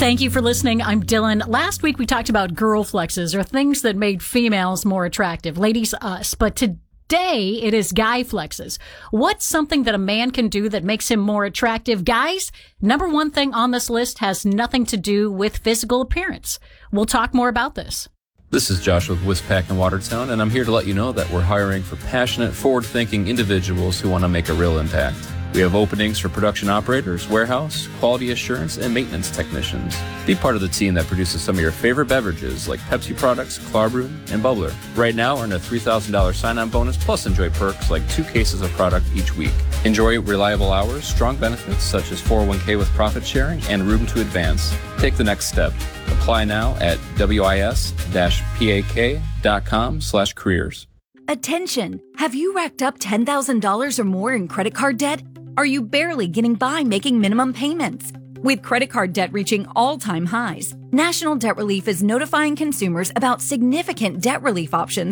Thank you for listening. I'm Dylan. Last week we talked about girl flexes, or things that made females more attractive. Ladies, us. But today it is guy flexes. What's something that a man can do that makes him more attractive? Guys, number one thing on this list has nothing to do with physical appearance. We'll talk more about this. This is Josh with Wispac in Watertown, and I'm here to let you know that we're hiring for passionate, forward-thinking individuals who want to make a real impact. We have openings for production operators, warehouse, quality assurance, and maintenance technicians. Be part of the team that produces some of your favorite beverages like Pepsi products, Klarbrewed, and Bubbler. Right now, earn a $3,000 sign-on bonus, plus enjoy perks like 2 cases of product each week. Enjoy reliable hours, strong benefits such as 401k with profit sharing, and room to advance. Take the next step. Apply now at wis-pak.com/careers. Attention! Have you racked up $10,000 or more in credit card debt? Are you barely getting by making minimum payments? With credit card debt reaching all-time highs, National Debt Relief is notifying consumers about significant debt relief options